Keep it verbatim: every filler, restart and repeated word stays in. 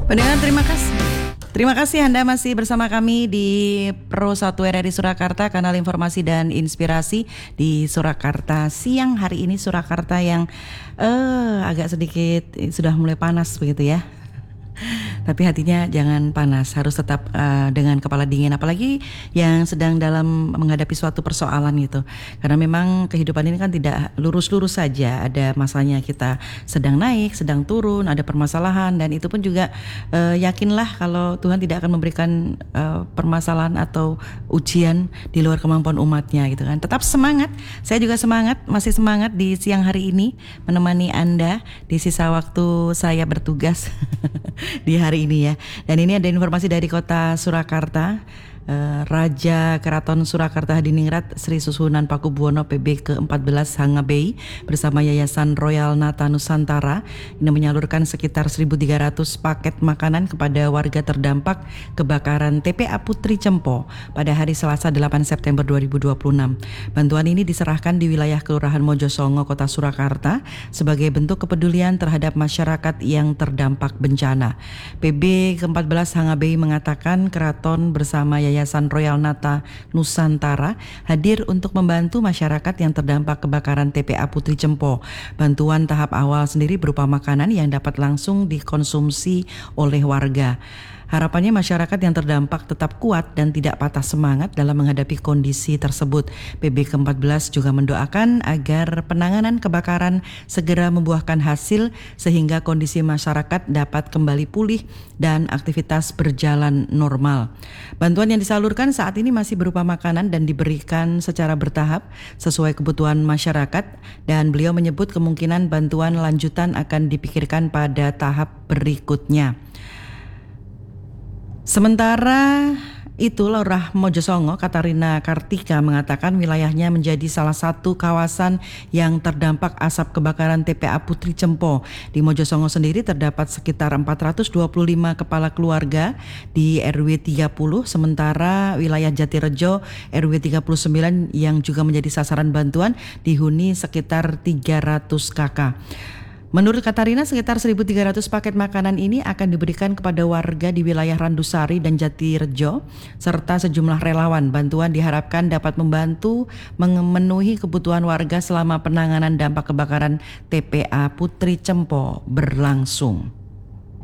Pendengar, terima kasih. Terima kasih Anda masih bersama kami di Pro satu R R I Surakarta, kanal informasi dan inspirasi di Surakarta. Siang hari ini Surakarta yang eh, agak sedikit sudah mulai panas begitu ya. Tapi hatinya jangan panas, harus tetap uh, dengan kepala dingin, apalagi yang sedang dalam menghadapi suatu persoalan gitu. Karena memang kehidupan ini kan tidak lurus-lurus saja, ada masanya kita sedang naik, sedang turun, ada permasalahan, dan itu pun juga uh, yakinlah kalau Tuhan tidak akan memberikan uh, permasalahan atau ujian di luar kemampuan umatnya gitu kan. Tetap semangat, saya juga semangat, masih semangat di siang hari ini menemani Anda di sisa waktu saya bertugas di hari ini ya. Dan ini ada informasi dari kota Surakarta. Uh, Raja Keraton Surakarta Hadiningrat Sri Susunan Pakubuwono P B ke empat belas Hangabei bersama Yayasan Royal Nata Nusantara ini menyalurkan sekitar seribu tiga ratus paket makanan kepada warga terdampak kebakaran T P A Putri Cempo pada hari Selasa delapan September dua ribu dua puluh enam. Bantuan ini diserahkan di wilayah Kelurahan Mojosongo, Kota Surakarta sebagai bentuk kepedulian terhadap masyarakat yang terdampak bencana. P B ke empat belas Hangabei mengatakan keraton bersama Yayasan Yayasan Royal Nata Nusantara hadir untuk membantu masyarakat yang terdampak kebakaran T P A Putri Cempo. Bantuan tahap awal sendiri berupa makanan yang dapat langsung dikonsumsi oleh warga. Harapannya masyarakat yang terdampak tetap kuat dan tidak patah semangat dalam menghadapi kondisi tersebut. P B ke empat belas juga mendoakan agar penanganan kebakaran segera membuahkan hasil sehingga kondisi masyarakat dapat kembali pulih dan aktivitas berjalan normal. Bantuan yang disalurkan saat ini masih berupa makanan dan diberikan secara bertahap sesuai kebutuhan masyarakat, dan beliau menyebut kemungkinan bantuan lanjutan akan dipikirkan pada tahap berikutnya. Sementara itu, Lurah Mojosongo Katarina Kartika mengatakan wilayahnya menjadi salah satu kawasan yang terdampak asap kebakaran T P A Putri Cempo. Di Mojosongo sendiri terdapat sekitar empat ratus dua puluh lima kepala keluarga di R W tiga puluh, sementara wilayah Jatirejo R W tiga puluh sembilan yang juga menjadi sasaran bantuan dihuni sekitar tiga ratus kakak. Menurut Katarina, sekitar seribu tiga ratus paket makanan ini akan diberikan kepada warga di wilayah Randusari dan Jatirejo serta sejumlah relawan. Bantuan diharapkan dapat membantu memenuhi kebutuhan warga selama penanganan dampak kebakaran T P A Putri Cempo berlangsung.